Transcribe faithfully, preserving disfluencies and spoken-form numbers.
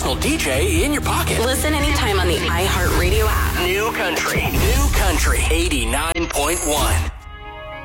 personal D J in your pocket. Listen anytime on the iHeartRadio app. New Country. New Country eighty-nine point one.